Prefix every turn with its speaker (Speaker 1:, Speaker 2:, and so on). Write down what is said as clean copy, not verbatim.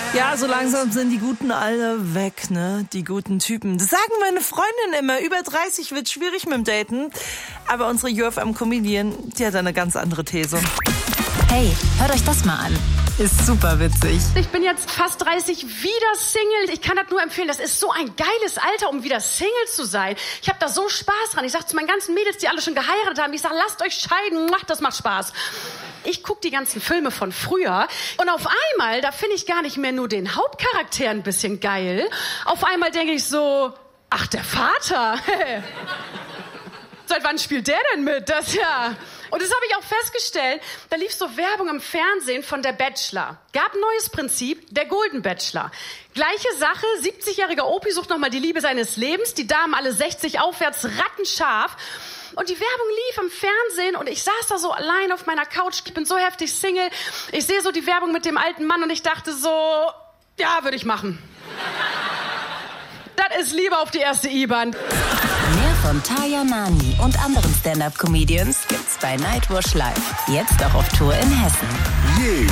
Speaker 1: Ja, so langsam sind die Guten alle weg, ne? Die guten Typen. Das sagen meine Freundin immer. Über 30 wird schwierig mit dem Daten. Aber unsere UFM-Comedian, die hat eine ganz andere These.
Speaker 2: Hey, hört euch das mal an. Ist super witzig.
Speaker 3: Ich bin jetzt fast 30, wieder Single. Ich kann das nur empfehlen. Das ist so ein geiles Alter, um wieder Single zu sein. Ich habe da so Spaß dran. Ich sag zu meinen ganzen Mädels, die alle schon geheiratet haben, ich sag, lasst euch scheiden. Das macht Spaß. Ich gucke die ganzen Filme von früher und auf einmal, da finde ich gar nicht mehr nur den Hauptcharakter ein bisschen geil. Auf einmal denke ich so, ach, der Vater. Seit wann spielt der denn mit? Das ja. Und das habe ich auch festgestellt, da lief so Werbung im Fernsehen von der Bachelor. Gab ein neues Prinzip, der Golden Bachelor. Gleiche Sache, 70-jähriger Opi sucht nochmal die Liebe seines Lebens, die Damen alle 60 aufwärts, rattenscharf. Und die Werbung lief im Fernsehen und ich saß da so allein auf meiner Couch, ich bin so heftig Single. Ich sehe so die Werbung mit dem alten Mann und ich dachte so, ja, würde ich machen. Das ist Liebe auf die erste IBAN.
Speaker 2: Mehr von Taya Nani und anderen Stand-Up-Comedians gibt's bei Nightwash Live. Jetzt auch auf Tour in Hessen.